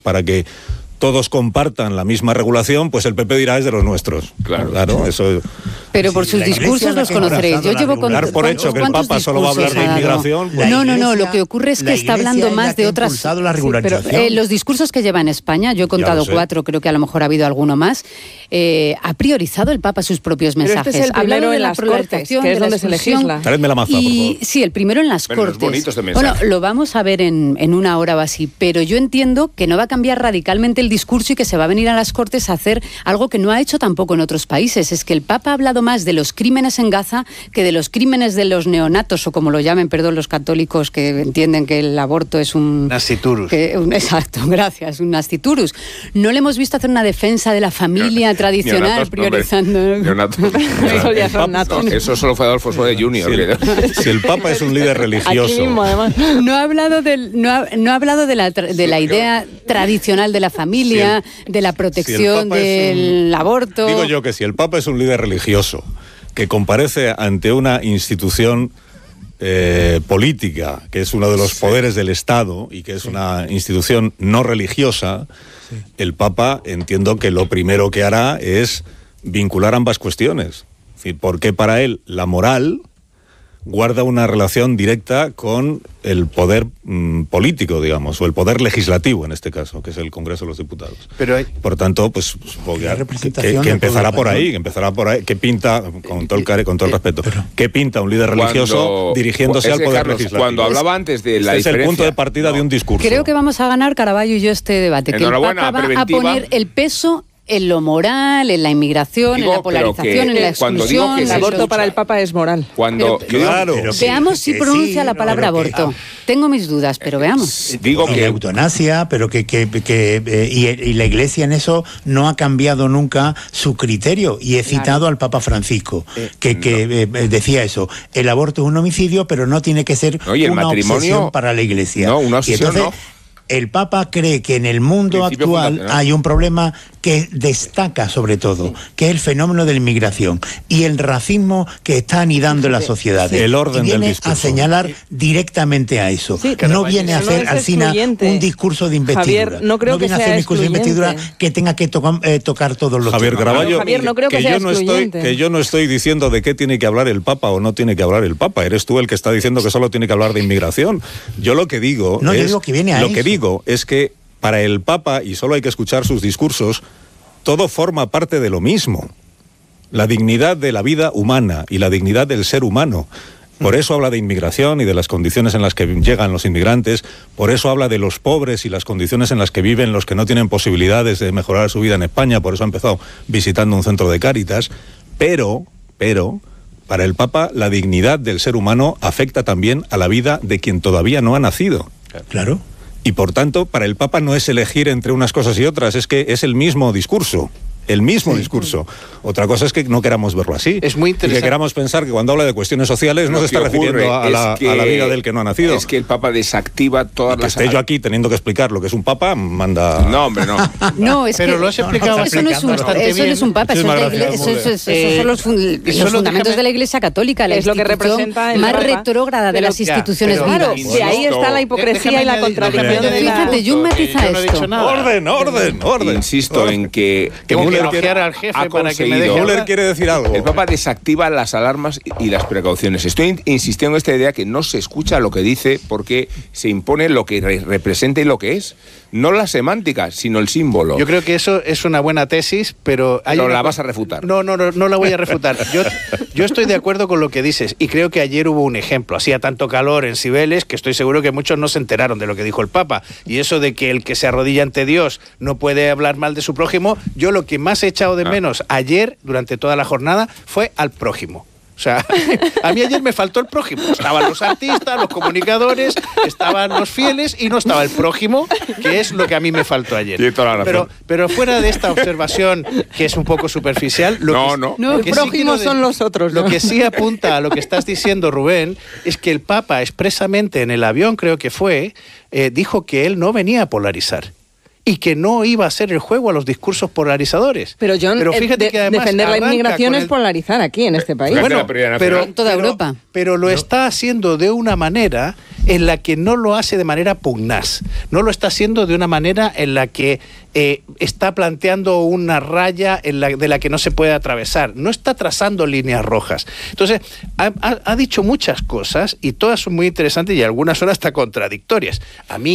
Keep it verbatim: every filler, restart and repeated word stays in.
para que todos compartan la misma regulación, pues el P P dirá es de los nuestros. Claro, claro, eso. Pero por sus discursos los conoceréis. Yo llevo con por hecho que el Papa solo va a hablar de inmigración. Pues no, no, no. Lo que ocurre es que está hablando más de otras. La sí, pero, eh, los discursos que lleva en España, yo he contado cuatro, creo que a lo mejor ha habido alguno más. Eh, ha priorizado el Papa sus propios mensajes. Pero este es el primero de la polarización, que es donde se legisla. Traedme la maza, por favor. Sí, el primero en las pero Cortes. Este bueno, lo vamos a ver en, en una hora o así, pero yo entiendo que no va a cambiar radicalmente el discurso y que se va a venir a las Cortes a hacer algo que no ha hecho tampoco en otros países. Es que el Papa ha hablado más de los crímenes en Gaza que de los crímenes de los neonatos, o como lo llamen, perdón, los católicos que entienden que el aborto es un... Nasciturus. Que, un, exacto, gracias, un nasciturus. No le hemos visto hacer una defensa de la familia tradicional, neonatos, priorizando... Neonatos. Eso ya son natos. Eso solo fue Adolfo Suárez junior Si el, si el Papa es un líder religioso... Aquí mismo, además. No ha hablado, del, no ha, no ha hablado de la, de la idea tradicional de la familia, si el, de la protección si del un, aborto... Digo yo que si el Papa es un líder religioso que comparece ante una institución eh, política, que es uno de los sí. poderes del Estado y que es sí. una institución no religiosa, sí. el Papa entiendo que lo primero que hará es vincular ambas cuestiones. Es decir, porque para él la moral guarda una relación directa con el poder mmm, político, digamos, o el poder legislativo en este caso, que es el Congreso de los Diputados. Pero hay, por tanto, pues supongo que, que, que empezará por ahí, que empezará por ahí, que pinta, con todo el, con todo el respeto, que pinta un líder religioso cuando, dirigiéndose al poder Carlos, legislativo. Cuando hablaba antes de la este diferencia... es el punto de partida no. de un discurso. Creo que vamos a ganar, Caraballo y yo, este debate, que el Papa va a poner el peso en lo moral, en la inmigración, digo, en la polarización, que, en la exclusión. Que el aborto para el Papa es moral. Cuando, pero, claro. Pero, veamos si pronuncia sí, la palabra no, aborto. Que, ah, Tengo mis dudas, pero veamos. Digo que la eutanasia, pero que, que, que eh, y, y la Iglesia en eso no ha cambiado nunca su criterio. Y he citado claro. al Papa Francisco, que, que no. eh, decía eso. El aborto es un homicidio, pero no tiene que ser Oye, una obsesión para la Iglesia. No, una obsesión y entonces, no. El Papa cree que en el mundo actual hay un problema que destaca sobre todo, que es el fenómeno de la inmigración y el racismo que está anidando en la sociedad. Sí, el orden y viene del discurso. A señalar directamente a eso. Sí, no viene a hacer no al final un discurso de investidura. Javier, no creo no viene que a hacer un discurso excluyente. de investidura que tenga que tocar, eh, tocar todos los Javier temas. Caraballo, Javier, no creo que, que sea yo no estoy que yo no estoy diciendo de qué tiene que hablar el Papa o no tiene que hablar el Papa. Eres tú el que está diciendo que solo tiene que hablar de inmigración. Yo lo que digo no, es yo digo que viene a lo eso. que digo es que para el Papa, y solo hay que escuchar sus discursos, todo forma parte de lo mismo. La dignidad de la vida humana y la dignidad del ser humano. Por eso habla de inmigración y de las condiciones en las que llegan los inmigrantes. Por eso habla de los pobres y las condiciones en las que viven los que no tienen posibilidades de mejorar su vida en España. Por eso ha empezado visitando un centro de Cáritas. Pero, pero, para el Papa, la dignidad del ser humano afecta también a la vida de quien todavía no ha nacido. Claro. Y por tanto, para el Papa no es elegir entre unas cosas y otras, es que es el mismo discurso. El mismo sí. discurso. Otra cosa es que no queramos verlo así. Es muy interesante. Y que queramos pensar que cuando habla de cuestiones sociales no, no se está refiriendo a la, que, a la vida del que no ha nacido. Es que el Papa desactiva todas que las... esté yo aquí teniendo que explicar lo que es un Papa, manda... No, hombre, no. No, es Pero que... lo has explicado no, eso no es un, eso no es un Papa, eso, es iglesia, eso, eso, eso, eso son los, fun, eh, los fundamentos de la Iglesia Católica, la es lo que representa el más Papa, retrógrada de las instituciones ya, Claro, si ahí está la hipocresía y la contradicción de la... Fíjate, yo matiza esto. Orden, orden, orden. Insisto en que... Tengo que elogiar al jefe para que me deje hablar. Müller quiere decir algo. El Papa desactiva las alarmas y las precauciones. Estoy insistiendo en esta idea que no se escucha lo que dice porque se impone lo que re- representa y lo que es. No la semántica, sino el símbolo. Yo creo que eso es una buena tesis, pero... Hay no una... la vas a refutar. No, no, no, no la voy a refutar. Yo, yo estoy de acuerdo con lo que dices y creo que ayer hubo un ejemplo. Hacía tanto calor en Cibeles que estoy seguro que muchos no se enteraron de lo que dijo el Papa. Y eso de que el que se arrodilla ante Dios no puede hablar mal de su prójimo, yo lo que más he echado de menos ah. ayer, durante toda la jornada, fue al prójimo. O sea, a mí ayer me faltó el prójimo. Estaban los artistas, los comunicadores, estaban los fieles y no estaba el prójimo, que es lo que a mí me faltó ayer. Tiene toda la razón. Pero, pero fuera de esta observación, que es un poco superficial... Lo no, que, no. No, el prójimo sí son los otros. Lo ¿no? que sí apunta a lo que estás diciendo, Rubén, es que el Papa expresamente en el avión, creo que fue, eh, dijo que él no venía a polarizar. y que no iba a hacer el juego a los discursos polarizadores. Pero John, pero fíjate de, que además defender la inmigración el... es polarizar aquí en este país. Bueno, pero en toda pero, Europa. Pero lo no. está haciendo de una manera en la que no lo hace de manera pugnaz. No lo está haciendo de una manera en la que eh, está planteando una raya en la, de la que no se puede atravesar. No está trazando líneas rojas. Entonces, ha, ha, ha dicho muchas cosas y todas son muy interesantes y algunas son hasta contradictorias. A mí